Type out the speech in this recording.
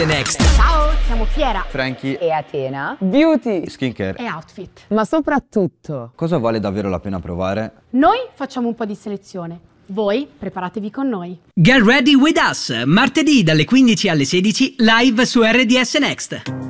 Next. Ciao, siamo Fiera Frankie e Atena. Beauty Skincare. e Outfit. ma soprattutto Cosa vale davvero la pena provare? Noi facciamo un po' di selezione. Voi preparatevi con noi. Get ready with us, martedì dalle 15 alle 16 live su RDS Next.